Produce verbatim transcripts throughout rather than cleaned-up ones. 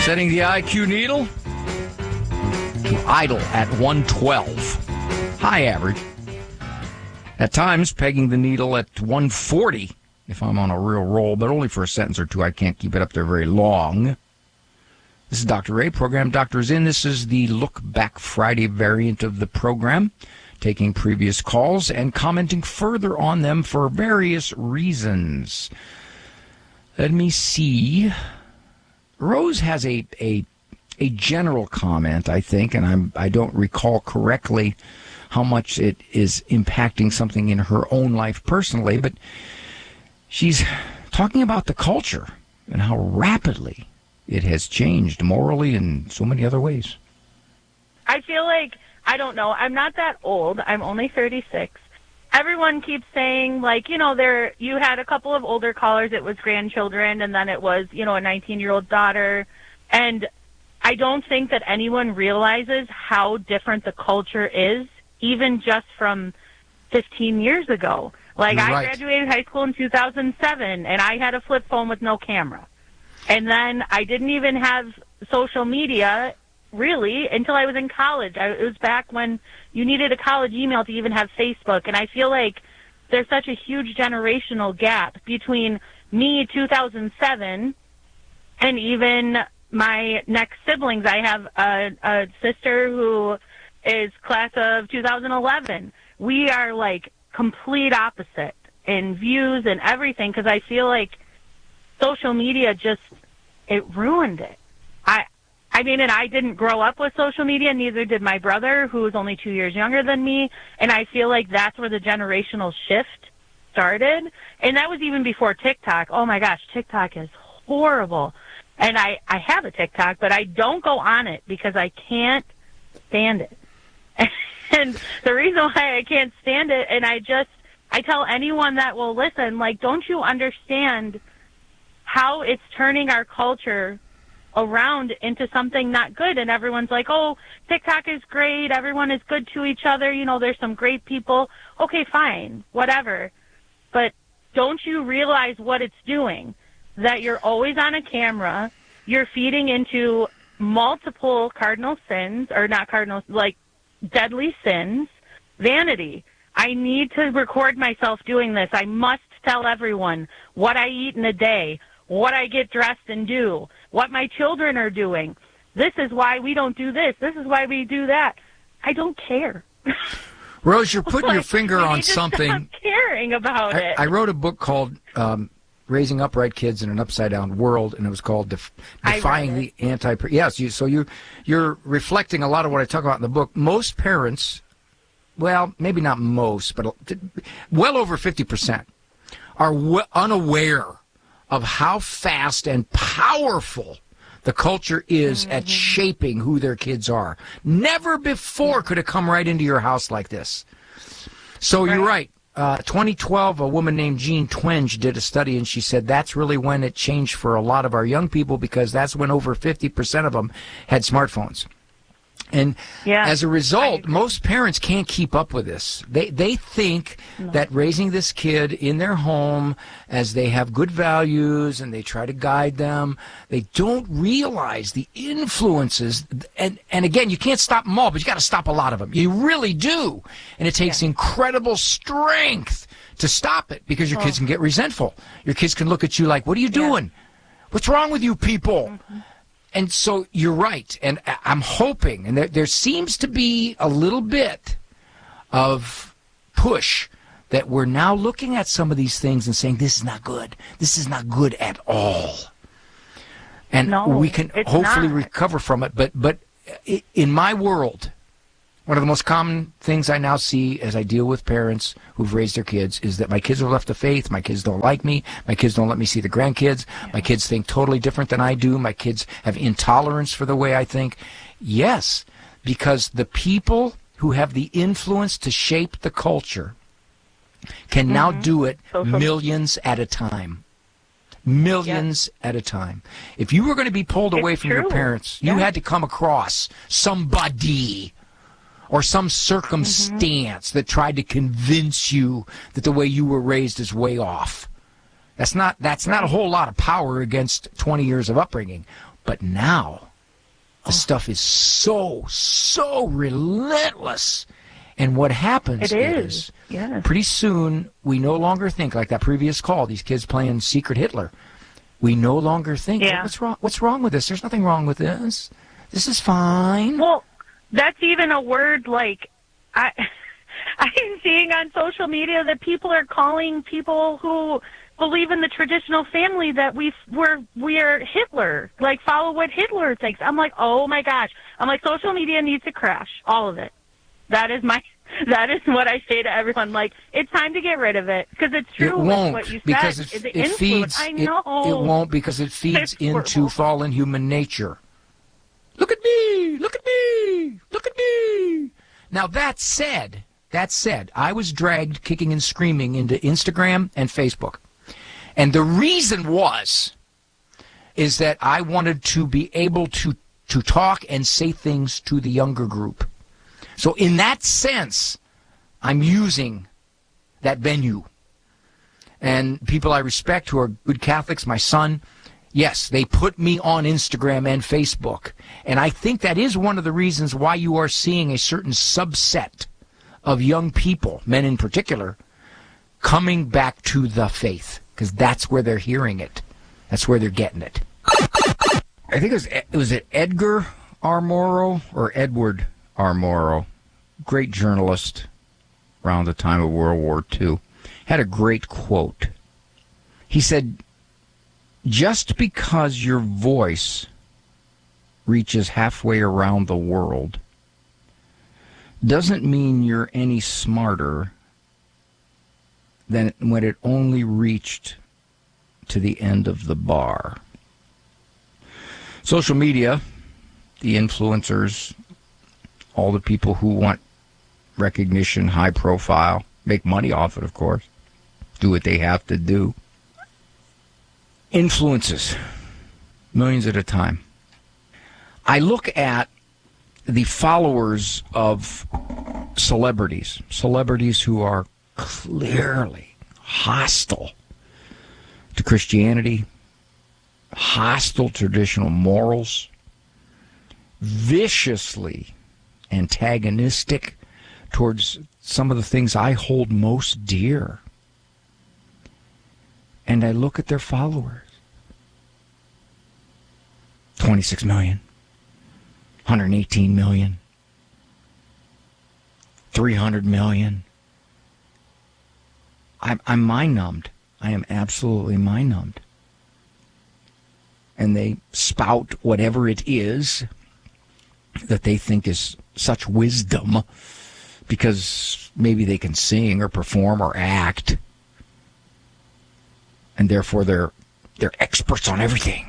Setting the I Q needle to idle at one twelve. High average. At times, pegging the needle at one forty if I'm on a real roll, but only for a sentence or two. I can't keep it up there very long. This is Doctor Ray, program Doctors In. This is the Look Back Friday variant of the program, taking previous calls and commenting further on them for various reasons. Let me see. Rose has a a, a general comment, I think, and I'm, I don't recall correctly how much it is impacting something in her own life personally, but she's talking about the culture and how rapidly it has changed morally and so many other ways. I feel like, I don't know, I'm not that old. I'm only thirty-six. Everyone keeps saying, like, you know, there you had a couple of older callers, it was grandchildren, and then it was, you know, a nineteen-year-old daughter. And I don't think that anyone realizes how different the culture is, even just from fifteen years ago. Like, You're I right. graduated high school in two thousand seven, and I had a flip phone with no camera. And then I didn't even have social media, really, until I was in college. I, it was back when you needed a college email to even have Facebook. And I feel like there's such a huge generational gap between me, two thousand seven, and even my next siblings. I have a, a sister who is class of two thousand eleven. We are like complete opposite in views and everything, because I feel like social media just, it ruined it. I I mean, and I didn't grow up with social media, neither did my brother, who is only two years younger than me, and I feel like that's where the generational shift started. And that was even before TikTok. Oh my gosh, TikTok is horrible. And I, I have a TikTok, but I don't go on it because I can't stand it. And the reason why I can't stand it, and I just, I tell anyone that will listen, like, don't you understand how it's turning our culture around into something not good? And everyone's like, oh, TikTok is great, everyone is good to each other, you know, there's some great people. Okay, fine, whatever. But don't you realize what it's doing? That you're always on a camera, you're feeding into multiple cardinal sins, or not cardinal, like deadly sins, vanity. I need to record myself doing this. I must tell everyone what I eat in a day, what I get dressed and do, what my children are doing. This is why we don't do this. This is why we do that. I don't care. Rose, you're putting like, your finger you on need to something. Stop caring about I, it. I wrote a book called um, Raising Upright Kids in an Upside Down World, and it was called Def- Defying the Anti... Yes, you, so you, you're reflecting a lot of what I talk about in the book. Most parents, well, maybe not most, but well over fifty percent are w- unaware of how fast and powerful the culture is mm-hmm. at shaping who their kids are. Never before could it come right into your house like this. So right. You're right. Uh, twenty twelve, a woman named Jean Twenge did a study, and she said that's really when it changed for a lot of our young people, because that's when over fifty percent of them had smartphones. And yeah, as a result, most parents can't keep up with this. They they think no. that raising this kid in their home, as they have good values and they try to guide them, they don't realize the influences. And, and again, you can't stop them all, but you got to stop a lot of them. You really do. And it takes yeah. incredible strength to stop it, because your oh. kids can get resentful. Your kids can look at you like, what are you doing? Yeah. What's wrong with you people? Mm-hmm. And so you're right, and I'm hoping, and there, there seems to be a little bit of push that we're now looking at some of these things and saying, this is not good. This is not good at all. And no, we can hopefully not. recover from it. But, but in my world, one of the most common things I now see as I deal with parents who've raised their kids is that my kids are left of faith, my kids don't like me, my kids don't let me see the grandkids, yeah. my kids think totally different than I do, my kids have intolerance for the way I think. Yes, because the people who have the influence to shape the culture can mm-hmm. now do it Social. millions at a time. Millions yes. at a time. If you were going to be pulled it's away from true. your parents, you yeah. had to come across somebody or some circumstance mm-hmm. that tried to convince you that the way you were raised is way off. That's not that's right. not a whole lot of power against twenty years of upbringing. But now, the oh. stuff is so, so relentless. And what happens it is, is, yes. pretty soon, we no longer think, like that previous call, these kids playing Secret Hitler. We no longer think, yeah. what's wrong? What's wrong with this? There's nothing wrong with this. This is fine. Well, that's even a word like, I, I'm seeing on social media that people are calling people who believe in the traditional family that we we're we are Hitler, like follow what Hitler thinks. I'm like, oh my gosh. I'm like, social media needs to crash, all of it. That is my that is what I say to everyone. Like, it's time to get rid of it because it's true. It won't what you because said. it, the it influence. feeds. I know it, it won't because it feeds It's into horrible. fallen human nature. Look at me! Look at me! Look at me! Now that said, that said, I was dragged kicking and screaming into Instagram and Facebook. And the reason was, is that I wanted to be able to, to talk and say things to the younger group. So in that sense, I'm using that venue. And people I respect who are good Catholics, my son, yes, they put me on Instagram and Facebook. And I think that is one of the reasons why you are seeing a certain subset of young people, men in particular, coming back to the faith. Because that's where they're hearing it. That's where they're getting it. I think it was, it was it Edgar R. Morrow or Edward R. Morrow, great journalist around the time of World War Two, had a great quote. He said, just because your voice reaches halfway around the world doesn't mean you're any smarter than when it only reached to the end of the bar. Social media, the influencers, all the people who want recognition, high profile, make money off it, of course, do what they have to do. Influences, millions at a time. I look at the followers of celebrities, celebrities who are clearly hostile to Christianity, hostile to traditional morals, viciously antagonistic towards some of the things I hold most dear. And I look at their followers. twenty-six million, one hundred eighteen million, three hundred million. I'm, I'm mind-numbed. I am absolutely mind-numbed. And they spout whatever it is that they think is such wisdom because maybe they can sing or perform or act. And therefore they're they're experts on everything.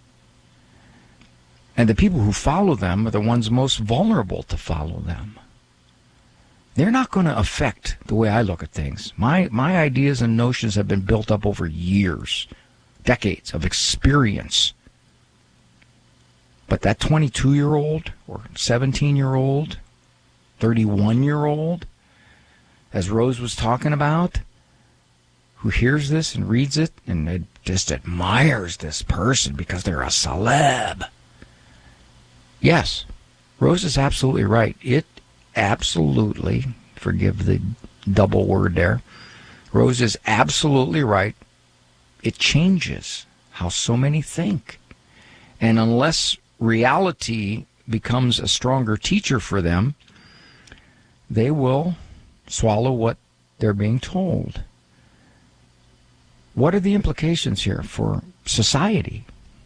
And the people who follow them are the ones most vulnerable to follow them. They're not going to affect the way I look at things. My my ideas and notions have been built up over years, decades of experience. But that twenty-two-year-old or seventeen-year-old, thirty-one-year-old, as Rose was talking about, who hears this and reads it and it just admires this person because they're a celeb. Yes, Rose is absolutely right. It absolutely, forgive the double word there, Rose is absolutely right. It changes how so many think. And unless reality becomes a stronger teacher for them, they will swallow what they're being told. What are the implications here for society?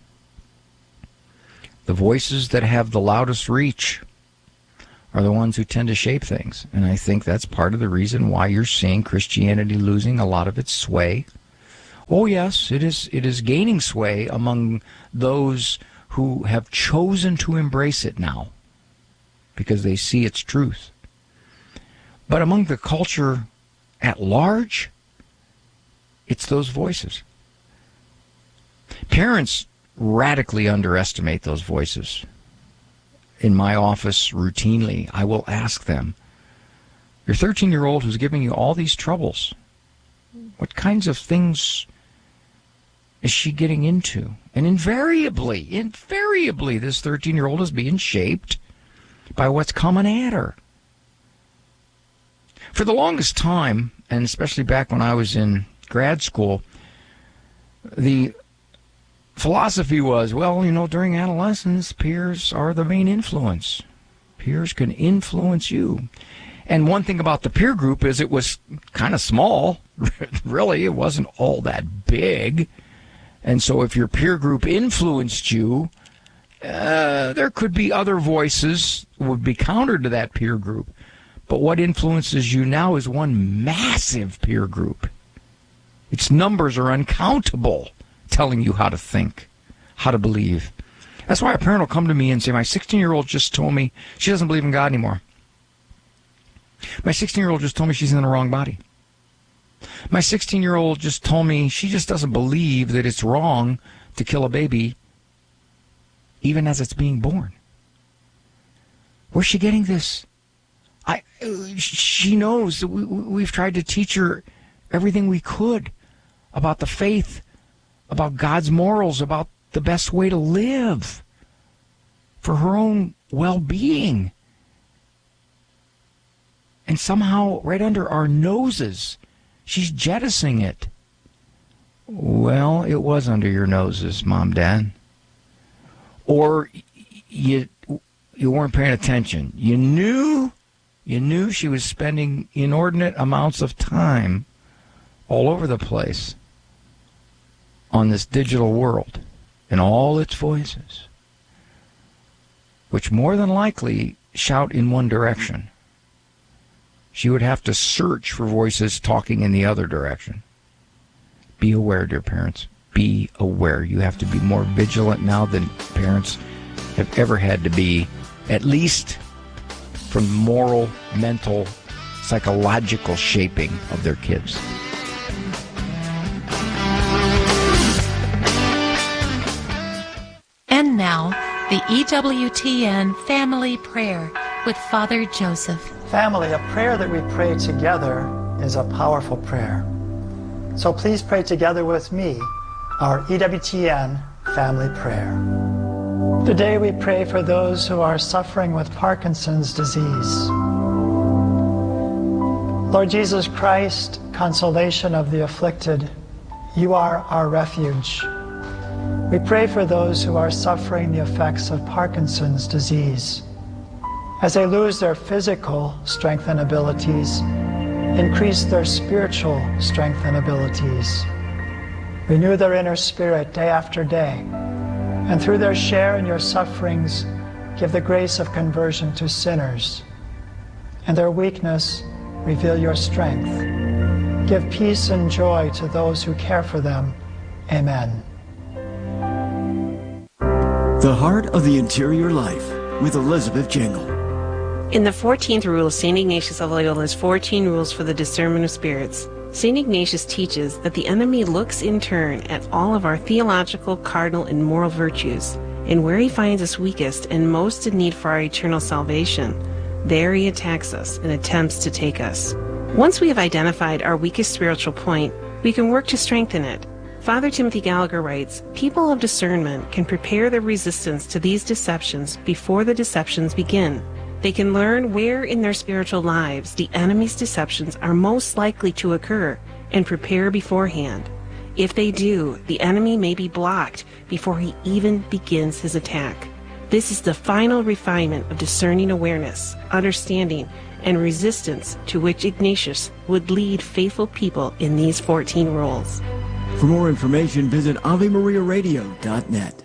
The voices that have the loudest reach are the ones who tend to shape things. And I think that's part of the reason why you're seeing Christianity losing a lot of its sway. Oh, yes, it is, it is gaining sway among those who have chosen to embrace it now because they see its truth. But among the culture at large, it's those voices. Parents radically underestimate those voices. In my office, routinely, I will ask them, your thirteen-year-old who's giving you all these troubles, what kinds of things is she getting into? And invariably, invariably, this thirteen-year-old is being shaped by what's coming at her. For the longest time, and especially back when I was in grad school, the philosophy was, well, you know, during adolescence, peers are the main influence. Peers can influence you. And one thing about the peer group is it was kind of small. Really, it wasn't all that big. And so if your peer group influenced you, uh, there could be other voices would be counter to that peer group. But what influences you now is one massive peer group. Its numbers are uncountable, telling you how to think, how to believe. That's why a parent will come to me and say, my sixteen-year-old just told me she doesn't believe in God anymore. My sixteen-year-old just told me she's in the wrong body. My sixteen-year-old just told me she just doesn't believe that it's wrong to kill a baby even as it's being born. Where's she getting this? I, she knows that we, we've tried to teach her everything we could about the faith, about God's morals, about the best way to live for her own well-being. And somehow, right under our noses, she's jettisoning it. Well, it was under your noses, Mom, Dad. Or you you weren't paying attention. You knew, you knew she was spending inordinate amounts of time all over the place on this digital world and all its voices, which more than likely shout in one direction. She would have to search for voices talking in the other direction. Be aware, dear parents. Be aware. You have to be more vigilant now than parents have ever had to be, at least from moral, mental, psychological shaping of their kids. And now, the E W T N Family Prayer with Father Joseph. Family, a prayer that we pray together is a powerful prayer. So please pray together with me our E W T N Family Prayer. Today we pray for those who are suffering with Parkinson's disease. Lord Jesus Christ, consolation of the afflicted, you are our refuge. We pray for those who are suffering the effects of Parkinson's disease. As they lose their physical strength and abilities, increase their spiritual strength and abilities. Renew their inner spirit day after day, and through their share in your sufferings, give the grace of conversion to sinners. And their weakness, reveal your strength. Give peace and joy to those who care for them. Amen. The Heart of the Interior Life with Elizabeth Jingle. In the fourteenth rule of Saint Ignatius of Loyola's fourteen Rules for the Discernment of Spirits, Saint Ignatius teaches that the enemy looks in turn at all of our theological, cardinal, and moral virtues, and where he finds us weakest and most in need for our eternal salvation, there he attacks us and attempts to take us. Once we have identified our weakest spiritual point, we can work to strengthen it. Father Timothy Gallagher writes, people of discernment can prepare their resistance to these deceptions before the deceptions begin. They can learn where in their spiritual lives the enemy's deceptions are most likely to occur and prepare beforehand. If they do, the enemy may be blocked before he even begins his attack. This is the final refinement of discerning awareness, understanding, and resistance to which Ignatius would lead faithful people in these fourteen rules. For more information, visit Ave Maria Radio dot net.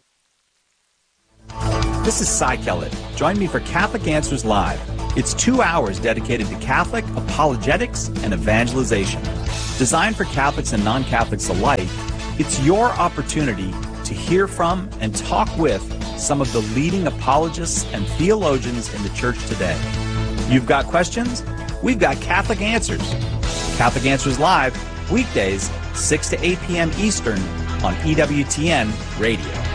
This is Cy Kellett. Join me for Catholic Answers Live. It's two hours dedicated to Catholic apologetics and evangelization. Designed for Catholics and non-Catholics alike, it's your opportunity to hear from and talk with some of the leading apologists and theologians in the church today. You've got questions? We've got Catholic Answers. Catholic Answers Live, weekdays, six to eight p.m. Eastern on E W T N Radio.